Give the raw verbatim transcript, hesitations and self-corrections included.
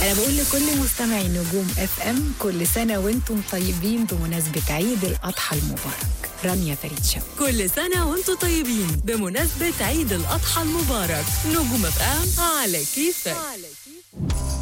أنا بقول لكل مستمعي نجوم اف ام كل سنة وانتم طيبين بمناسبة عيد الأضحى المبارك. رانيا فريد شوقي. كل سنة وانتم طيبين بمناسبة عيد الأضحى المبارك. نجوم اف ام على كيفك.